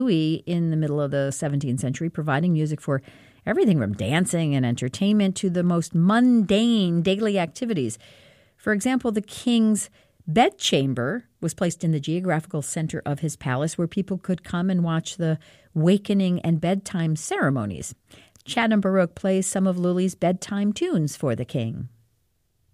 Louis in the middle of the 17th century, providing music for everything from dancing and entertainment to the most mundane daily activities. For example, the king's bedchamber was placed in the geographical center of his palace where people could come and watch the wakening and bedtime ceremonies. Chatham Baroque plays some of Lully's bedtime tunes for the king.